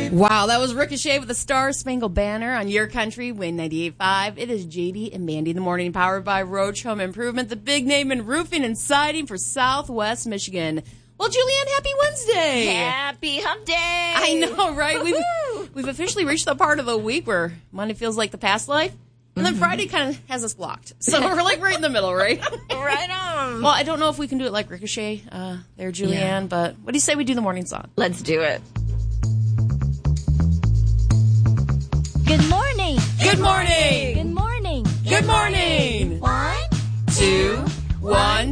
Wow, that was Ricochet with the Star Spangled Banner on Your Country, Win 98.5. It is JD and Mandy in the morning, powered by Roach Home Improvement, the big name in roofing and siding for Southwest Michigan. Well, Julianne, happy Wednesday. Happy hump day. I know, right? We've officially reached the part of the week where Monday feels like the past life, and then Friday kind of has us blocked. So we're like right in the middle, right? Right on. Well, I don't know if we can do it like Ricochet there, Julianne, but what do you say we do the morning song? Let's do it. Good morning. Good morning. Good morning. Good morning. 1, 2, 1,